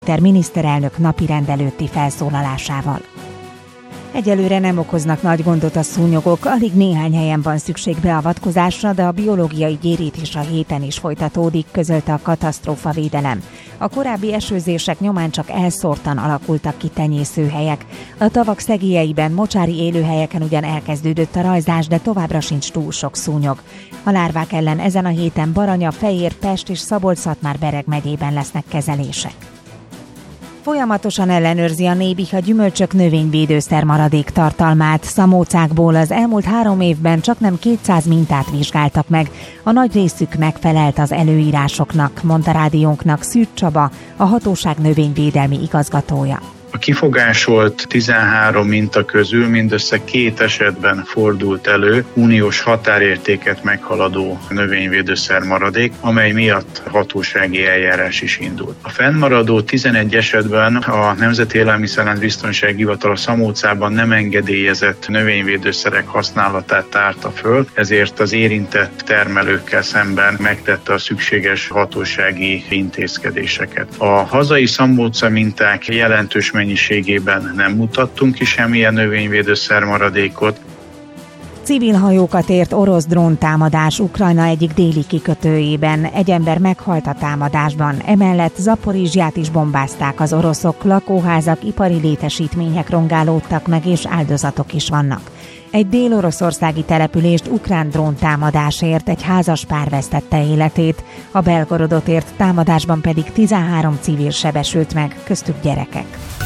miniszterelnök napirend előtti felszólalásával. Egyelőre nem okoznak nagy gondot a szúnyogok, alig néhány helyen van szükség beavatkozásra, de a biológiai gyérítés a héten is folytatódik, közölte a katasztrófavédelem. A korábbi esőzések nyomán csak elszórtan alakultak ki tenyészőhelyek. A tavak szegélyeiben, mocsári élőhelyeken ugyan elkezdődött a rajzás, de továbbra sincs túl sok szúnyog. A lárvák ellen ezen a héten Baranya, Fejér, Pest és Szabolcs-Szatmár-Bereg megyében lesznek kezelések. Folyamatosan ellenőrzi a Nébih a gyümölcsök növényvédőszer maradék tartalmát. Szamócákból az elmúlt 3 évben csaknem 200 mintát vizsgáltak meg. A nagy részük megfelelt az előírásoknak, mondta rádiónknak Szűcs Csaba, a hatóság növényvédelmi igazgatója. A kifogásolt 13 minta közül mindössze 2 esetben fordult elő uniós határértéket meghaladó növényvédőszer maradék, amely miatt hatósági eljárás is indult. A fennmaradó 11 esetben a Nemzeti Élelmiszerlánc Biztonsági Hivatal a Szamócában nem engedélyezett növényvédőszerek használatát tárta föl, ezért az érintett termelőkkel szemben megtette a szükséges hatósági intézkedéseket. A hazai Szamóca minták jelentős mennyiségében nem mutattunk ki semmilyen növényvédőszer maradékot. Civil hajókat ért orosz dróntámadás Ukrajna egyik déli kikötőjében. Egy ember meghalt a támadásban. Emellett Zaporizsját is bombázták az oroszok, lakóházak, ipari létesítmények rongálódtak meg, és áldozatok is vannak. Egy dél-oroszországi települést ukrán dróntámadás ért, egy házas pár vesztette életét. A Belgorodot ért támadásban pedig 13 civil sebesült meg, köztük gyerekek.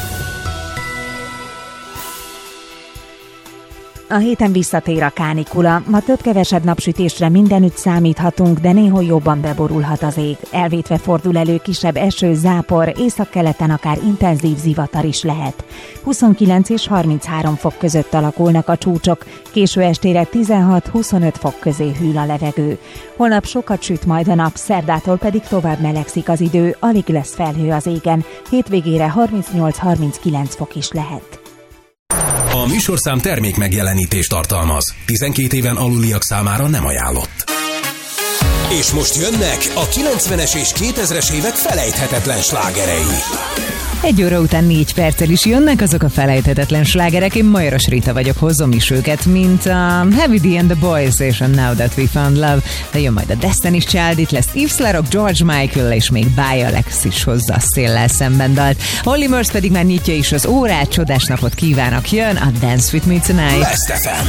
A héten visszatér a kánikula. Ma több-kevesebb napsütésre mindenütt számíthatunk, de néhol jobban beborulhat az ég. Elvétve fordul elő kisebb eső, zápor, északkeleten akár intenzív zivatar is lehet. 29 és 33 fok között alakulnak a csúcsok, késő estére 16-25 fok közé hűl a levegő. Holnap sokat süt majd a nap, szerdától pedig tovább melegszik az idő, alig lesz felhő az égen, hétvégére 38-39 fok is lehet. A műsorszám termék megjelenítést tartalmaz. 12 éven aluliak számára nem ajánlott. És most jönnek a 90-es és 2000-es évek felejthetetlen slágerei. 1 óra után 4 perccel is jönnek azok a felejthetetlen slágerek. Én Majoras Rita vagyok, hozom is őket, mint a Heavy D and the Boys és a Now That We Found Love. De jön majd a Destiny's Child, itt lesz Yves Larock, George Michael és még Bye Alex is hozza a széllel szemben dalt. Holly Murs pedig már nyitja is az órát, csodás napot kívánok, jön a Dance With Me Tonight.